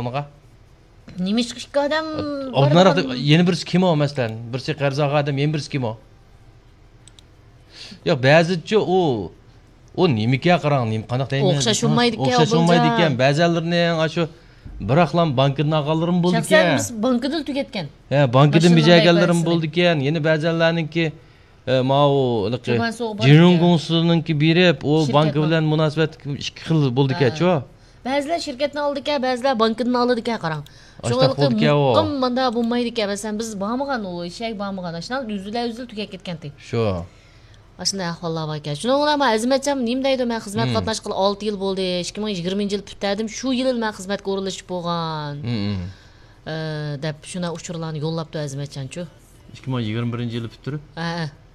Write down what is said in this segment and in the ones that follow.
onaga. Nima ish ikki odam Oldinroq yana birisi kim o masalan? Birisi qarzoq odam, yana birisi kim o? Yo'q, ba'zichi o nimaga qarang, nima qanaq deyman? O'xshashmaydi ekan. Ba'zilarining shu biroqlam bankdan olganlarim bo'ldi ekan. Shaxsan biz bankdan tugatgan. Ha, bankdan mijaganlarim bo'ldi ekan. Yana ba'zilarininki mau Jinrongongsuninki berib, o bank bilan munosabat ikki xil bo'ldi ekan-ku. Ba'zilar shirkatdan oldi ekan, ba'zilar bankdan oldi ekan, qarang. Muqim manda bo'lmaydi ekan. Masalan, biz bormagan o ishak bormagan. Ashundan uzil tugab ketgan-di. Shu. Ashunday ahvollar bor ekan. Shuni o'ylayman, Azmatjon nima deydi, men xizmat qatnashqili 6 yil bo'ldi. 2020-yil putadim. Shu yil men xizmatga o'rinlashib bo'lgan. Deb shuna uchurlarni yo'llabdi Azmatjon-chu. 2021-yil putdi. Ha.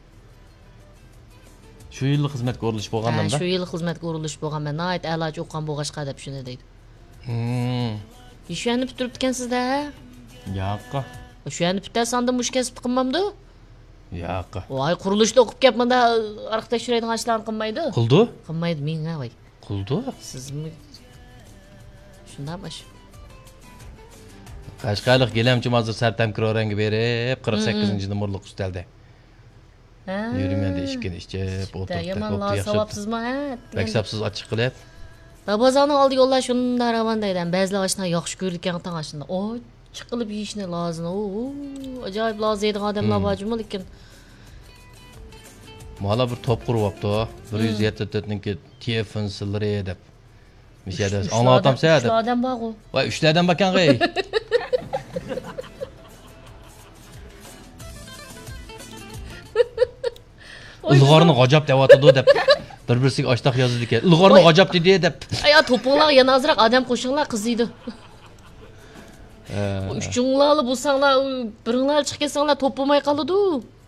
Shu yil xizmatga o'rinlashib bo'lganman-da. Shu yil xizmatga o'rinlashib bo'lganman. Nayt a'loch o'qigan bo'lg'ashqa deb shuni deydi. Shu yerni bitirib ekansiz-da? Yo'q. Shu yerni bitarsandim mush kasb qilmamdi? Yo'q. Voy, qurilishda o'qib kelmanda arxitekturaydigan ishlarni qilmaydi. Qildi? Qilmaydi menga voy. Qildi? Sizmi? Shundaymish. Qashqarlik gelamchi hozir sartam kiroranga berib 48-numurlik ustalda. Ha. Yurmanda ishkin ishchib o'tirib. Yomon savobsizmi, ha? Maksabsiz ochiq qilib. Bozorni oldi yo'llar shunda ravon deydan. Ba'zilar ashna yaxshi ko'rgan tan ashna. O, chiqilib yeyishni lozim. Ajoyib lozim deydigan odamlar bormi, lekin Mala bir top quryapti. 174 ninki TFN'silari deb. Mishada anlatamsa deb. 3 odam bor-ku. Voy, 3 odam bakan g'ay. Ilg'orni g'ajab deyotdi deb. Bir-birsiga oshtoq yozdi ekan. Ilg'orni g'ajab dedi deb. Aya to'pinglar yana azroq odam qo'shinglar qiziydi. Uchunglarni bo'lsanglar, biringlar chiqib ketsanglar to'polmay qoladi.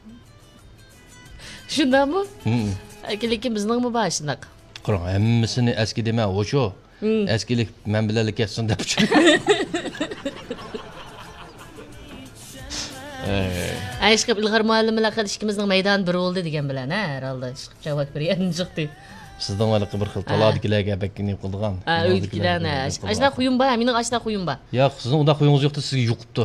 Shundami? Lekin bizningmi bor shunaqa. Qarang, hammasini eski dema, o'sho. Eskilik men bilanlik ketsin deb. Ayshqib ilg'or muallimlar qilishimizning maydoni bir bo'ldi degan bilan, ha, herhalde chiqib javob bergan chiqdi. Sizdan valiqi bir xil taladikilarga bekkini qildigan. Uydikilarni. Ashna quyim bor, mening ashna quyim bor. Yo'q, sizning unda quyingiz yo'qdi, sizga yuqibdi.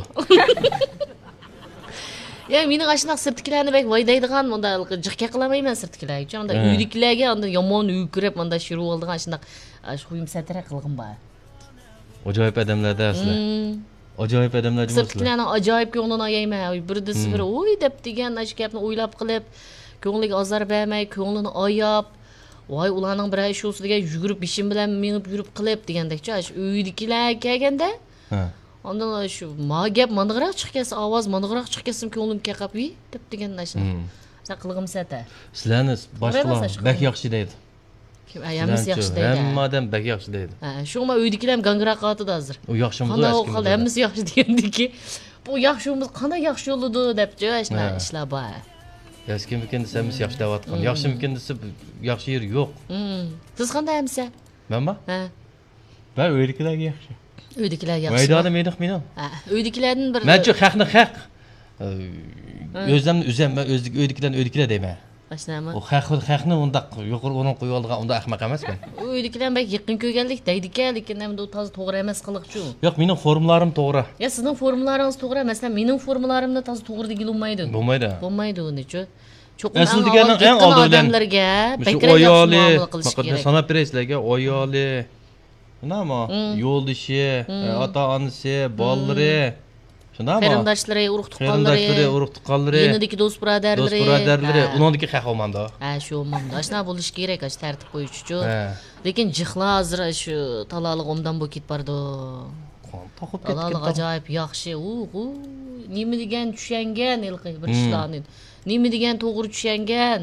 Ya, mening ashna sirtkilarni bek voydaydigan, unda jiqqa qilmayman sirtkilarga. Unda uydikilarga unda yomon uykirib, unda shiru oldigan ashna quyim satira qilg'im bor. Ajoyib odamlarda sizlar. Ajoyib odamlar bo'lsa. Sirtkilarning ajoyib ko'nglini ayayman. Birdi bir o'y deb degan shu gapni o'ylab qilib, ko'ngliga ozor bermay, ko'nglini oyab, voy ularning bir ish olsa degan yugurib bishim bilan menib yurib qilib degandek-chi, uydikilar kelganda. Ondan shu gap maniqroq chiqqansa, ovoz maniqroq chiqqansa ko'nglimga qolib, deb degan narsa. Sen qilg'im sata. Sizlarni boshqalar bak yaxshi deydi. Hammasi yaxshi deydi. Hamma odam bak yaxshi deydi. Shunga uydikilar gangraq qotdi hozir. U yaxshimi bu eski. Hammasi yaxshi degandiki, bu yaxshimiz qanday yaxshi yo'ludi debchi, ishlar bor. Eskimikin desa hammasi yaxshi deyotgan. Yaxshimikin desa yaxshi yer yo'q. Siz qanday hamsa? Menmi? Ha. Ben uydikilarga yaxshi. Uydikilar yaxshi. Maydoni meniq meni. Ha, uydikilardan bir Men-chi haqni haq. O'zimni men uydikilar deyman. Ashnami? O haqni unda yuqori o'rin qo'yib olgan, unda ahmoq emasman. Uydikilar bak yaqin ko'rganlik deydi-ku, lekin endi u toza to'g'ri emas qiliqchi. Yo'q, mening formularim to'g'ri. Ya sizning formularingiz to'g'ri, masalan, mening formularimni toza to'g'ri degil olmaydi. Bo'lmaydi uni-chi. Asl deganing eng oldin odamlarga bakrak muomala qilish kerak. Sanab berasizlarga oyoli, nima? Yo'ldoshi, ota-onasi, bolalari, shundami? Qarindoshlari, urug' tuqqanlari, yanidagi do'st birodarlari, uningdagi haq olmamda. Ha, shu olmamda. Shuna bo'lish kerak, ash tartib qo'yish-chi. Lekin jihlar hozir shu taloliq omdan bo'lib ketib bordi. To'qib ketdi. Taloliq ajoyib yaxshi. Nima degan tushangan bir ishlarni. Nima degan to'g'ri tushangan.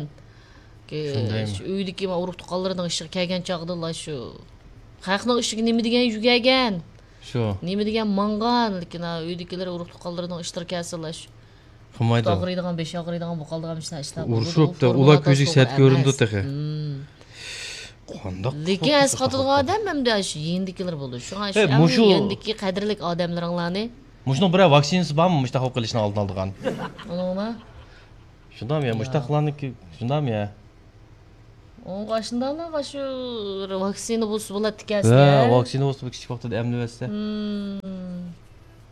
Uydagi urug' tuqqanlarning ishiga kelgan chaqdilar shu. Haqning ishiga nima degan yugagan. Shu. Nima degan mangan, lekin uydagilar urug' tuqqanlarning ishtirkasilar shu. Qilmaydi. Og'riydigan, besh og'riydigan bu qoldigan ishlar. Urushibdi, ular ko'ziga sat ko'rindi taqa. Qandoq? Lekin as qotadigan odam hamda shu yendikilar bo'ldi. Shu yendiki qadrlik odamlaringlarni. Mushning bir vaksinasi bormi, mushtaq qilishni oldin oldigan? Nima? Shundami ya, mushtaqlarniki shundami ya. Onga shundalar shu vaksina bo'lsa bo'ladi tikasi. Ha, vaksina bo'lsa kichik vaqtida emlib olsa.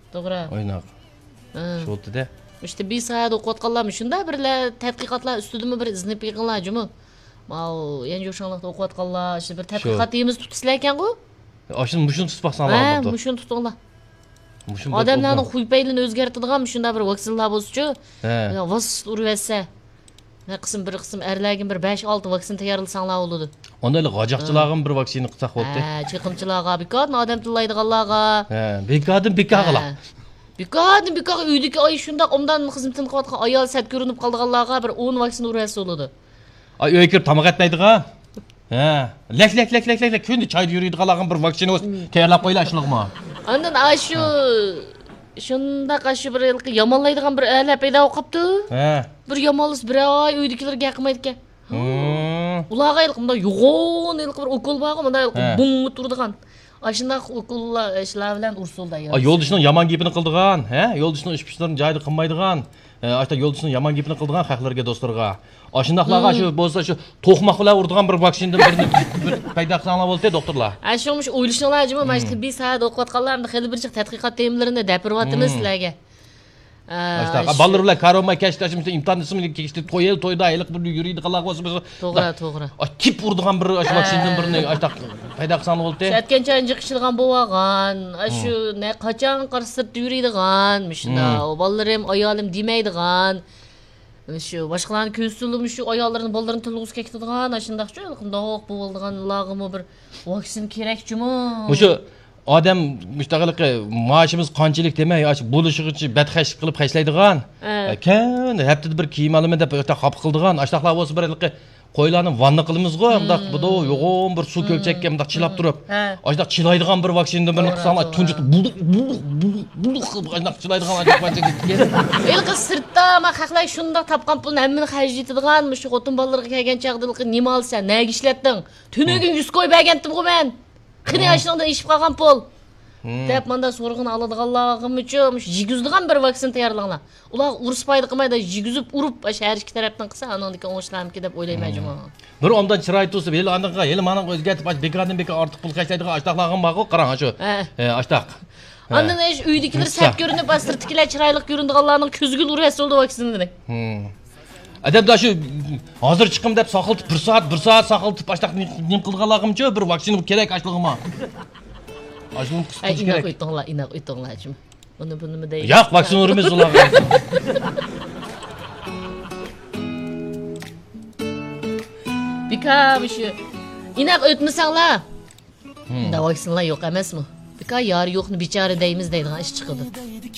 To'g'ri. Oynoq. Shu o'tdi-da. İşte bir saat o'qiyotganlarmi shunda birlar tadqiqotlar ustidimi bir iznib yig'inlar jumi. Mau yangi o'shanlarda o'qiyotganlar, işte bir tadqiqot deymiz tutisizlar ekan-ku. Mushun tutmoqsanlar bo'ldi. Mushun tutinglar. Odamlarning xuy-paylini o'zgartiradigan shunda bir vaksinalar bo'lsa-chi. Vas urversa. Ne qism bir qism erlarga bir 5-6 vaksina tayyorlasanglar bo'ladi. Ondaylar g'ojoqchilarga bir vaksina qilsak bo'ldi. Chiqimchilarga, bekatni odam tillaydiganlarga. Bekatni bekag'ila. Bekatni uydagi ay shundoq umdan xizmatini qilayotgan ayol sat ko'rinib qoldiganlarga bir 10 vaksina urasa bo'ladi. Ay uyga kirib tamoq etmaydigan. Lek kunda choyda yuradiganlarga bir vaksina tayyorlab qo'ylar shunaqmi? Ondan shu shundaq shu bir yomonlaydigan bir ayollar paydo bo'lib qopti. Bir yomonlis bir oy uydagilarga yaqinmaydi ekan. Ularga bunday yo'g'on bir ukol bormi? Bunday bung turdigan. Ashundaq ukollar ishlar bilan ursulda. Yo'ldishning yomon gapini qildigan, yo'ldishning ish-pishlarini joyida qilmaydigan, ashta yo'ldishning yomon gapini qildigan xalqlarga, do'stlarga. Ashundaqlarga shu bo'lsa shu to'qmoq bilan urdigan bir vaksinadan birini paydo qilsanglar bo'ldi, doktorlar. Shumush o'ylashinglar, jima mana tibbiy soat o'qiyotganlarni xil bir tadqiqot temalarini dapiryapmiz sizlarga. Ballar bilan karomay kashlashimiz imtihon ismini kechdi to'yda ayliq bir yuradiganlar bo'lsa biz to'g'ri tip urdigan bir vaksinadan birini ashtaq paydo qilsanglar bo'ldi. Aytgancha jiqishilgan bo'lgan, shu ne qachon qarsirib yuradigan, shunda ballar ham ayolim demaydigan. Shu boshqalarning ko'zsulum shu ayollarning ballarini tilg'uz ketadigan, shundaqcha qandoq bo'lganlarga bir vaksina kerak-chimi? Shu odam mustaqillikqa maoshimiz qanchalik demay, bo'lishi uchun badxashlik qilib xashlaydigan. Kan haftada bir kiyim olaman deb xop qildigan, ashtaqlar bo'lsa bir qo'ylarni vanna qilamiz-ku, undaq budo yo'g'on bir suv ko'lchakka undaq chilab turib, ashtaq chilaydigan bir vaksinadan birini qilsanglar, tunjiq buluq ashtaq chilaydigan vaksina. Ilqi sirtda ma xalqlar shundaq topgan pulni hammani xarjlaydigan, shu xotin bolalarga kelgan chaqdilqi nima olsa, nega ishlatding? Tuniga 100 qo'y bergandim-ku men. Qani ashundan ishib qolgan pul. Deb menda so'rg'in oladiganlarga uchun jiguzdigan bir vaksina tayyorlanglar. Ular urspaydi qilmaydi, jiguzib urib shahar ikki tarafdan qilsa, anandiki o'ngishlamki deb o'ylayman juma. Bir ondan chiroy to'sib, yil andaqa, yil mana o'zgartib, bekardan bekar ortiq pul qashlaydigan ashtaqlarga bor-ku, qarang shu. Ashtaq. Andan uydagilar sat ko'rinib, sirtkilar chiroyli ko'rindiganlarning ko'ziga urasi oldi vaksinadan. Adamda shu hozir chiqim deb soqiltib 1 soat soqiltib ashtaq nim qilganlarga bir vaksina kerak ashlig'ima. Ajnun qisqish kerak. Inoq o'ytinglar jim. Buni nima deydi? Yo'q, vaksina uramiz ularga. Bika shu inoq o'tmasanglar. Da vaksinalar yo'q emasmi? Bika yari yo'qni bechora deymiz deydigan ish chiqadi.